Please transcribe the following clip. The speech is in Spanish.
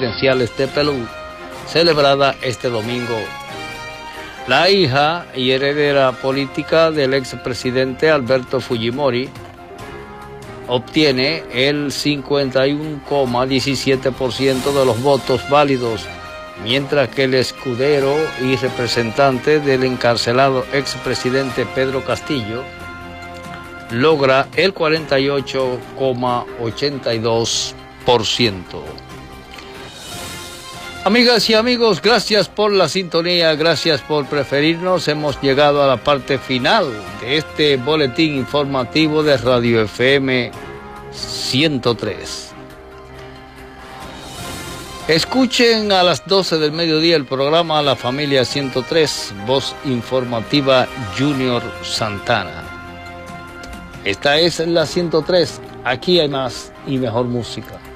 presidenciales de Perú, celebrada este domingo. La hija y heredera política del expresidente Alberto Fujimori obtiene el 51,17% de los votos válidos, mientras que el escudero y representante del encarcelado expresidente Pedro Castillo logra el 48,82%. Amigas y amigos, gracias por la sintonía, gracias por preferirnos. Hemos llegado a la parte final de este boletín informativo de Radio FM 103. Escuchen a las 12 del mediodía el programa La Familia 103, voz informativa Junior Santana. Esta es la 103, aquí hay más y mejor música.